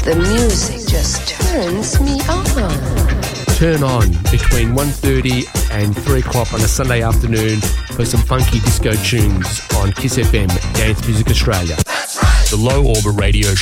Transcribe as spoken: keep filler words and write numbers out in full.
The music just turns me on. Turn on between one thirty and three o'clock on a Sunday afternoon for some funky disco tunes on Kiss F M, Dance Music Australia. That's right. The Low Orbit Radio